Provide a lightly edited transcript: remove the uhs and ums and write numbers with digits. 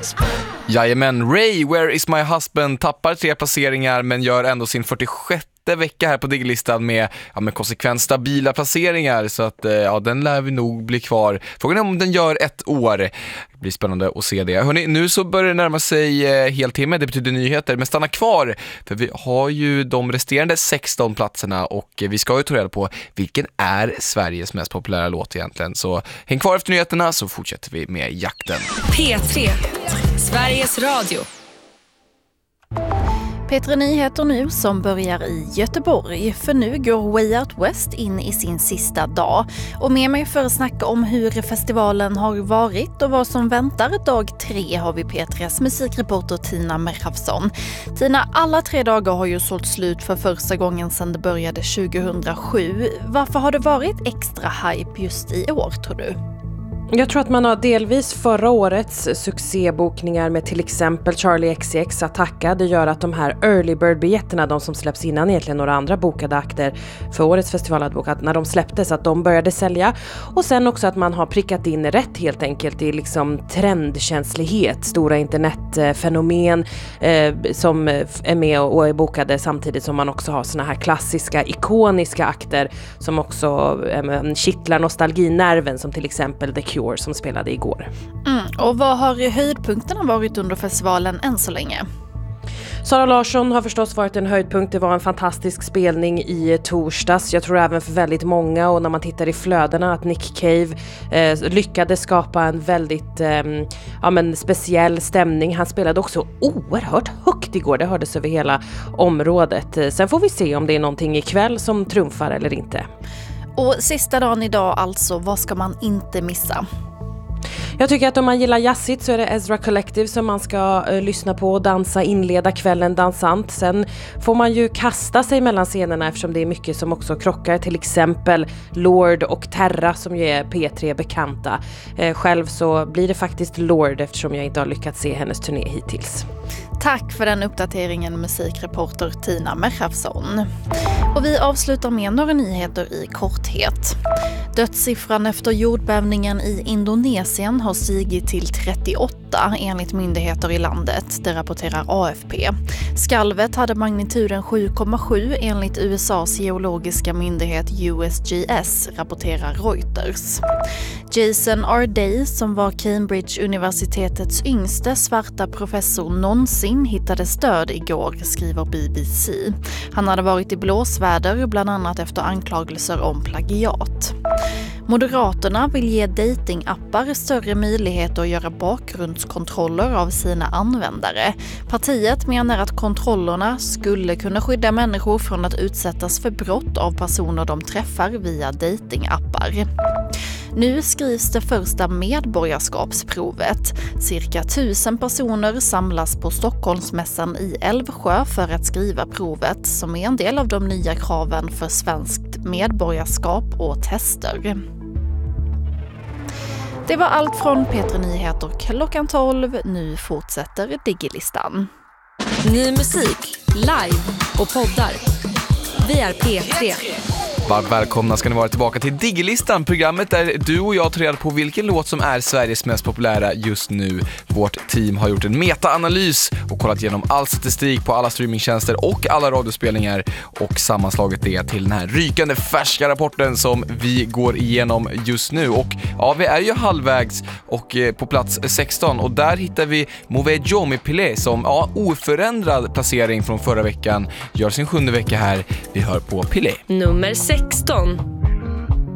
Jajamän, Ray, Where is my husband tappar 3 placeringar men gör ändå sin 46 vecka här på Digilistan med konsekvent stabila placeringar, så att den lär vi nog bli kvar. Frågan är om den gör 1 år. Det blir spännande att se det. Hörrni, nu så börjar det närma sig heltimme, det betyder nyheter, men stanna kvar för vi har ju de resterande 16 platserna och vi ska ju ta reda på vilken är Sveriges mest populära låt egentligen. Så häng kvar efter nyheterna så fortsätter vi med jakten. P3, Sveriges Radio. P3 Nyheter nu som börjar i Göteborg, för nu går Way Out West in i sin sista dag. Och med mig för att snacka om hur festivalen har varit och vad som väntar dag 3 har vi P3s musikreporter Tina Merhavsson. Tina, alla 3 dagar har ju sålt slut för första gången sedan det började 2007. Varför har det varit extra hype just i år, tror du? Jag tror att man har delvis förra årets succébokningar med till exempel Charlie XCX Attacka. Det gör att de här early bird-biljetterna, de som släpps innan egentligen några andra bokade akter för årets festival hade bokat, när de släpptes, att de började sälja. Och sen också att man har prickat in rätt helt enkelt i liksom trendkänslighet, stora internetfenomen som är med och är bokade, samtidigt som man också har såna här klassiska, ikoniska akter som också kittlar nostalginerven, som till exempel The Cure som spelade igår. Och vad har höjdpunkterna varit under festivalen än så länge? Sara Larsson har förstås varit en höjdpunkt. Det var en fantastisk spelning i torsdags. Jag tror även för väldigt många, och när man tittar i flödena, att Nick Cave lyckades skapa en väldigt speciell stämning. Han spelade också oerhört högt igår. Det hördes över hela området. Sen får vi se om det är någonting ikväll som trumfar eller inte. Och sista dagen idag alltså, vad ska man inte missa? Jag tycker att om man gillar jazzigt så är det Ezra Collective som man ska lyssna på och dansa, inleda kvällen dansant. Sen får man ju kasta sig mellan scenerna eftersom det är mycket som också krockar. Till exempel Lord och Terra som ju är P3 bekanta. Själv så blir det faktiskt Lord eftersom jag inte har lyckats se hennes turné hittills. Tack för den uppdateringen, musikreporter Tina Merhavsson. Och vi avslutar med några nyheter i korthet. Dödssiffran efter jordbävningen i Indonesien har stigit till 38 enligt myndigheter i landet, det rapporterar AFP. Skalvet hade magnituden 7,7 enligt USAs geologiska myndighet USGS, rapporterar Reuters. Jason R. Day, som var Cambridge-universitetets yngste svarta professor någonsin, hittades död igår, skriver BBC. Han hade varit i blåsväder, bland annat efter anklagelser om plagiat. Moderaterna vill ge datingappar större möjligheter att göra bakgrundskontroller av sina användare. Partiet menar att kontrollerna skulle kunna skydda människor från att utsättas för brott av personer de träffar via datingappar. Nu skrivs det första medborgarskapsprovet. Cirka 1000 personer samlas på Stockholmsmässan i Älvsjö för att skriva provet, som är en del av de nya kraven för svenskt medborgarskap och tester. Det var allt från P3 Nyheter klockan 12. Nu fortsätter Digilistan. Ny musik, live och poddar. Vi är P3. Varmt välkomna ska ni vara tillbaka till Digilistan, programmet där du och jag tar reda på vilken låt som är Sveriges mest populära just nu. Vårt team har gjort en metaanalys och kollat igenom all statistik på alla streamingtjänster och alla radiospelningar och sammanslagit det till den här rykande färska rapporten som vi går igenom just nu. Och ja, vi är ju halvvägs och på plats 16, och där hittar vi Mauvais Joe med Pilé som oförändrad placering från förra veckan, gör sin 7:e vecka här. Vi hör på Pilé. Nummer 16.